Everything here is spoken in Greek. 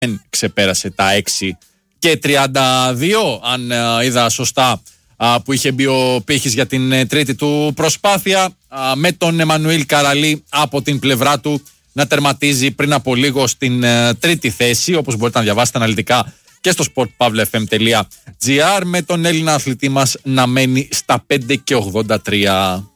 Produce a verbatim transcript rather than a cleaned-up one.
δεν ξεπέρασε τα έξι και τριάντα δύο, αν α, είδα σωστά, α, που είχε μπει ο Πύχης για την ε, τρίτη του προσπάθεια, α, με τον Εμμανουήλ Καραλή από την πλευρά του να τερματίζει πριν από λίγο στην ε, τρίτη θέση, όπως μπορείτε να διαβάσετε αναλυτικά και στο σπορτ παύλα εφ εμ τελεία τζι άρ, με τον Έλληνα αθλητή μας να μένει στα πέντε και ογδόντα τρία.